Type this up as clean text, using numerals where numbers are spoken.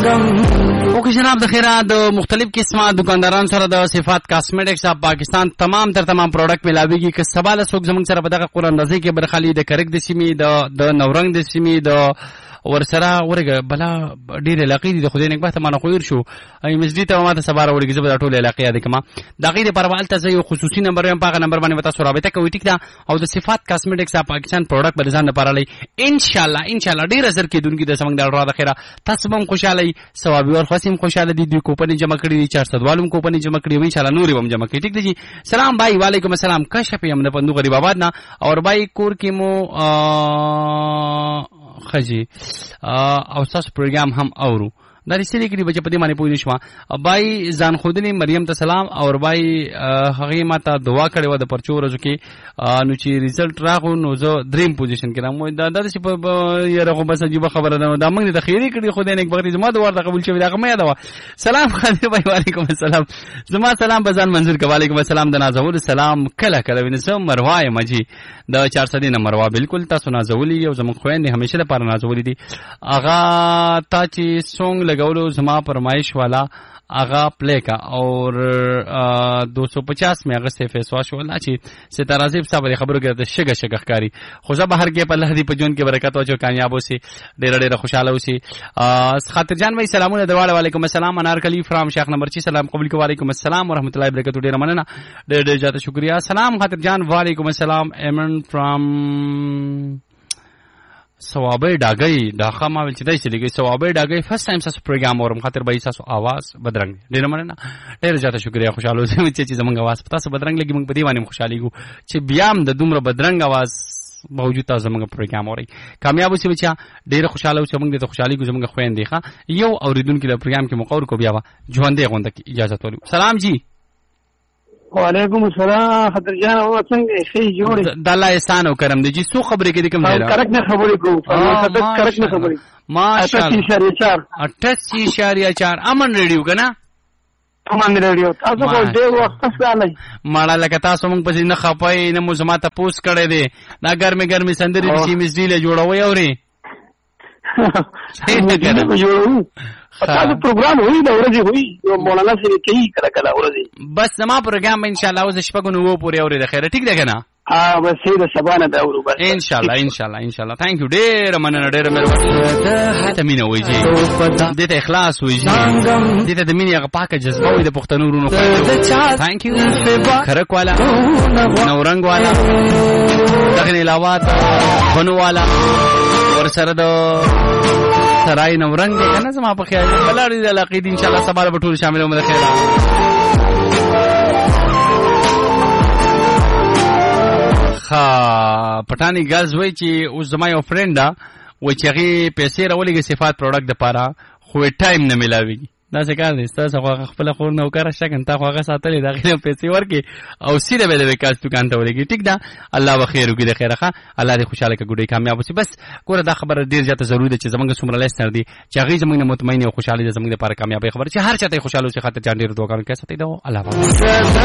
اوکے جناب د خیره د مختلف قسمه دکانداران سره د صفات کاسمیټکس اپ پاکستان تمام پروډکټ ملاويږي که سباله څوک زمونږ سره په دغه قران رضی کې برخالي د کرک د سیمې د نورنګ د سیمې د ورسره ورګه بلا ډیر علاقې دي خدای نه بهته مانه خویر شو ای مسجد ته ماته سبا ورګه زبر ټول علاقې د کما دغه د پروال ته یو خصوصي نمبر یم پاغه نمبر باندې وتا رابطه کوي ټیک دا او د صفات کاسمیټکس اپ پاکستان پروډکټ به ځان لپاره لای ان شاء الله ډیر اثر کیدونکي د سمنګ د راده خیره تاسو هم خوشاله ثوابي او خاصم خوشاله دي د کوپن جمع کړی 400 والم کوپن جمع کړی وي ان شاء الله نور هم جمع کړي ټیک دی سلام بھائی وعلیکم السلام کشف یم د پندو غریب آباد نه اور بھائی کور کې مو خجی او تاسو پروګرام هم اورو دا رسېلې کې بچ په دې باندې پوه نشم بای ځان خودنی مریم ته سلام اور بای هغه ماته دعا کړې و د پرچو ورځو کې نو چې ریزلټ راغو نو زه دریم پوزیشن کې رام دا چې په یره خو بس عجیب خبره ده دا موږ د خیری کړي خو دې نه بغیر زما د ورته قبول شوی دا کومه دا سلام خاطر بای وعلیکم السلام زما سلام بزان منظور ک وعلیکم السلام د نازول سلام کله وینم مروای مجی د 400 نه مروا بالکل تاسو نازولی یو زمو خويندې همیشه لپاره نازولی دي اغا تا چې سونګ لګولو زما فرمایش والا اغا پلی کا اور 250 میں اگست فیس واش والا چې ستاره زیب صاحب خبرو کې د شګه ښکاری خو زه بهر کې په الله دې په جون کې برکت او جو کامیاب اوسي ډېر خوشاله اوسي خاطر جان وای سلامونه درواله وعلیکم السلام انار کلی فرام شیخ نمبر 6 سلام قبول کو وعلیکم السلام ورحمت الله وبرکاتہ ډېر مننه ډېر زیات شکریا سلام خاطر جان وعلیکم السلام ایمن فرام ثوابه ډاګي داخه ما ول چې دای سلیږي ثوابه ډاګي فرست ټایم تاسو پروګرام اورم خاطر به تاسو आवाज بدرنګ ډیر مننه ډیر زیاته شکریا خوشاله اوسئ چې زمونږ आवाज تاسو بدرنګ لګي موږ په دې باندې خوشالي ګو چې بیا هم د دومره بدرنګ आवाज باوجود تاسو زمونږ پروګرام اوري کامیاب اوسئ بچا ډیر خوشاله اوسئ موږ د خوشالي ګو زمونږ خويندې ښه یو اوریدونکو د پروګرام کې مقور کو بیا ژوندې غونډه کی اجازه ورو سلام جی وعلیکم السلام خطر جان او څنګه شي جوړ د الله احسان او کرم دی جی سو خبرې کې کوم دی کرک نه خبرې کوم کرک نه خبرې ماشاءالله 88.4 امن ریډیو کنه امن ریډیو تاسو کو ډېر وخت ځانای ماړه لکه تاسو موږ په نه خپای نه مو زما ته پوس کړی دی دا ګرمي سندري چې مزدیله جوړوي اوري جوړو تاسو پروګرام وی دا ورځي وی مولانا سره کوي کله ورځي بس زما پروګرام ان شاء الله اوس شپږ نو پورې اوري د خیره ټیک ده کنه بس دا سبانه دا ورو بس ان شاء الله ثانک یو ډېر مننه ډېر مهرباني ته مینه وایي دې ته اخلاص وایي دې ته د مینې هغه پاکه جذبه وي د پښتنو ورونو ثانک یو خرک والا نورنګ والا دغه علاوه بنو والا ور سره د سرای نورنګ دې کنه زما په خیال بلاري د علاقې دي ان شاء الله سبا به ټول شامل ومه خیر ها پټانی ګاز وای چې اوس زما یو فرند و چې هغه پیسې راولېږي صفات پروډکټ د پاره خو ټایم نه ملاويږي دا څه کار دی تاسو خپل خور نو کار شکن تا خو هغه ساتلې دا غیر پیسې ورکې او سیده به د وکاس دکان ته ولګي ټیک ده الله بخیر وکړي خیره ښه الله دې خوشاله کړي کامیاب وي بس ګوره دا خبره ډیر زیاته ضروري ده چې زمونږ څومره لیستر دي چې هغه زمونږ مطمئن او خوشاله دي زمونږ لپاره کامیابی خبره چې هر چاته خوشاله اوسې خاطر ځان ډیر دوه کارونه کوي ستې ده الله